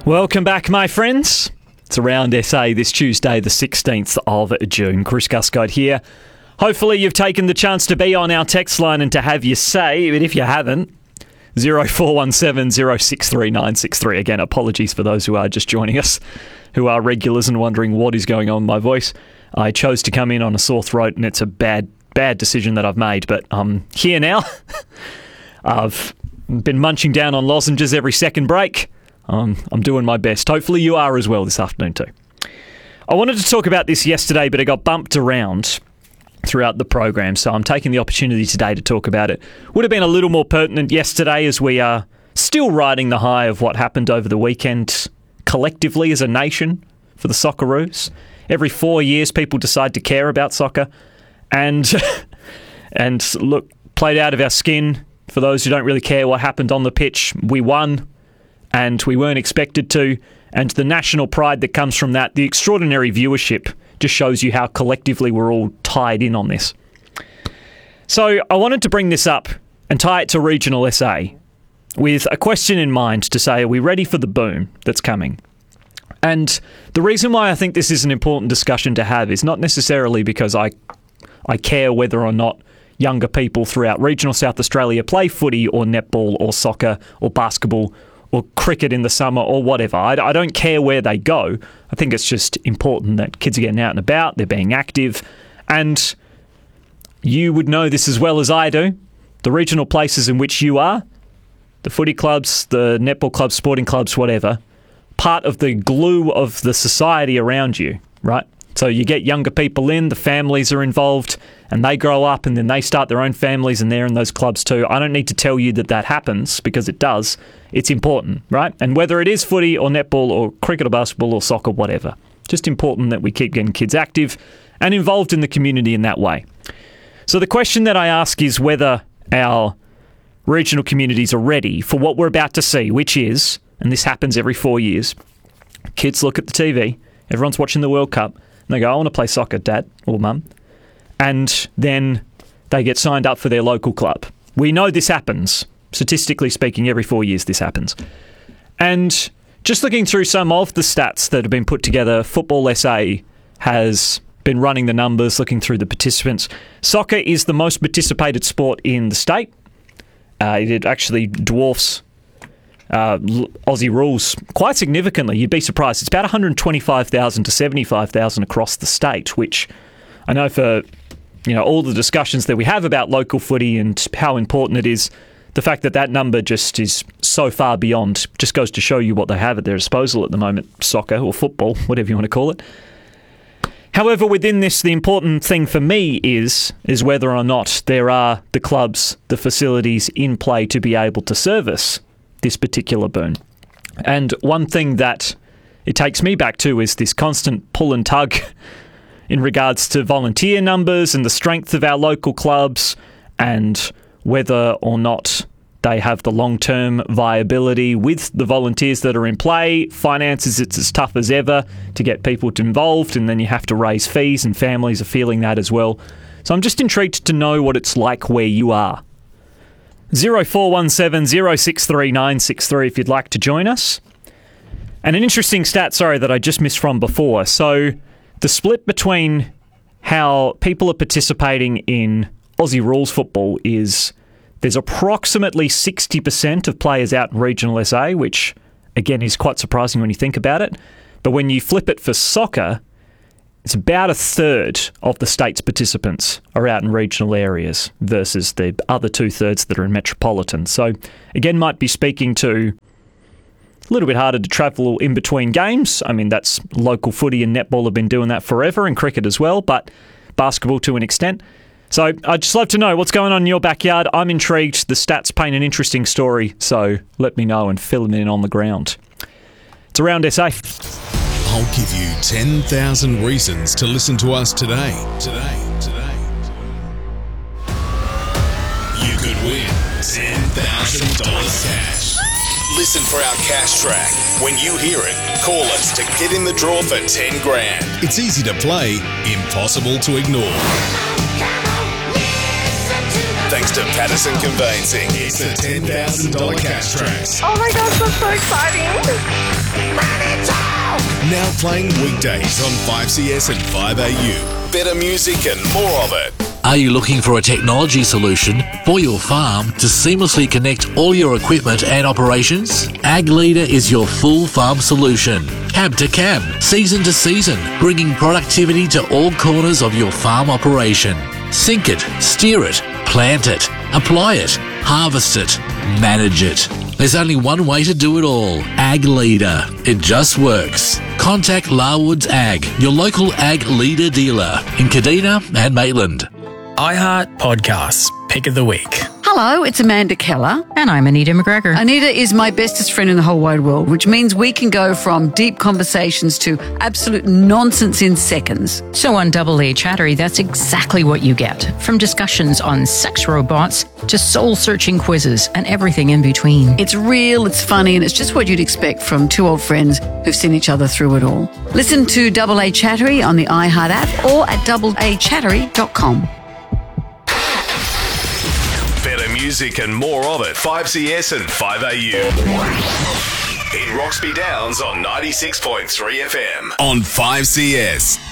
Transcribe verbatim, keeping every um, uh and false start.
Welcome back, my friends. It's Around S A this Tuesday, the sixteenth of June. Chris Guscott here. Hopefully you've taken the chance to be on our text line and to have your say, but if you haven't, zero four one seven zero six three nine six three. Again, apologies for those who are just joining us, who are regulars and wondering what is going on with my voice. I chose to come in on a sore throat, and it's a bad, bad decision that I've made, but I'm here now. I've been munching down on lozenges every second break. Um, I'm doing my best. Hopefully you are as well this afternoon too. I wanted to talk about this yesterday, but it got bumped around throughout the program, so I'm taking the opportunity today to talk about it. Would have been a little more pertinent yesterday, as we are still riding the high of what happened over the weekend collectively as a nation for the Socceroos. Every four years people decide to care about soccer, and and look, played out of our skin. For those who don't really care what happened on the pitch, we won, and we weren't expected to, and the national pride that comes from that, the extraordinary viewership, just shows you how collectively we're all tied in on this. So I wanted to bring this up and tie it to regional S A with a question in mind to say, are we ready for the boom that's coming? And the reason why I think this is an important discussion to have is not necessarily because I I care whether or not younger people throughout regional South Australia play footy or netball or soccer or basketball or cricket in the summer or whatever. I, I don't care where they go. I think it's just important that kids are getting out and about, they're being active, and you would know this as well as I do. The regional places in which you are, the footy clubs, the netball clubs, sporting clubs, whatever, part of the glue of the society around you, right? So you get younger people in, the families are involved, and they grow up and then they start their own families and they're in those clubs too. I don't need to tell you that that happens, because it does. It's important, right? And whether it is footy or netball or cricket or basketball or soccer, whatever, just important that we keep getting kids active and involved in the community in that way. So the question that I ask is whether our regional communities are ready for what we're about to see, which is, and this happens every four years, kids look at the T V, everyone's watching the World Cup, and they go, I want to play soccer, Dad or Mum. And then they get signed up for their local club. We know this happens. Statistically speaking, every four years this happens. And just looking through some of the stats that have been put together, Football S A has been running the numbers, looking through the participants. Soccer is the most participated sport in the state. Uh, it actually dwarfs uh, Aussie rules quite significantly. You'd be surprised. It's about one hundred twenty-five thousand to seventy-five thousand across the state, which I know for you know all the discussions that we have about local footy and how important it is, the fact that that number just is so far beyond just goes to show you what they have at their disposal at the moment, soccer or football, whatever you want to call it. However, within this, the important thing for me is is whether or not there are the clubs, the facilities in play to be able to service this particular boom. And one thing that it takes me back to is this constant pull and tug in regards to volunteer numbers and the strength of our local clubs, and whether or not they have the long-term viability with the volunteers that are in play. Finances, it's as tough as ever to get people involved, and then you have to raise fees, and families are feeling that as well. So I'm just intrigued to know what it's like where you are. zero four one seven zero six three nine six three if you'd like to join us. And an interesting stat, sorry, that I just missed from before. So the split between how people are participating in Aussie rules football is there's approximately sixty percent of players out in regional S A, which again is quite surprising when you think about it. But when you flip it for soccer, it's about a third of the state's participants are out in regional areas versus the other two thirds that are in metropolitan. So again, might be speaking to a little bit harder to travel in between games. I mean, that's local footy and netball have been doing that forever, and cricket as well, but basketball to an extent. So I'd just love to know what's going on in your backyard. I'm intrigued. The stats paint an interesting story, so let me know and fill them in on the ground. It's Around S A. I'll give you ten thousand reasons to listen to us today. Today, today. You could win ten thousand dollars cash. Listen for our cash track. When you hear it, call us to get in the draw for ten grand. It's easy to play, impossible to ignore. Thanks to Patterson Conveyancing, it's the ten thousand dollars cash track. Oh my gosh, that's so exciting. Now playing weekdays on five C S and five A U. Better music and more of it. Are you looking for a technology solution for your farm to seamlessly connect all your equipment and operations? Ag Leader is your full farm solution. Cab to cab, season to season, bringing productivity to all corners of your farm operation. Sync it, steer it, plant it, apply it, harvest it, manage it. There's only one way to do it all. Ag Leader. It just works. Contact Larwoods Ag, your local Ag Leader dealer in Kadina and Maitland. iHeart Podcasts, Pick of the Week. Hello, it's Amanda Keller. And I'm Anita McGregor. Anita is my bestest friend in the whole wide world, which means we can go from deep conversations to absolute nonsense in seconds. So on Double A Chattery, that's exactly what you get. From discussions on sex robots to soul-searching quizzes and everything in between. It's real, it's funny, and it's just what you'd expect from two old friends who've seen each other through it all. Listen to Double A Chattery on the iHeart app or at double a chattery dot com. Better music and more of it. five C S and five A U. In Roxby Downs on ninety-six point three F M. On five C S.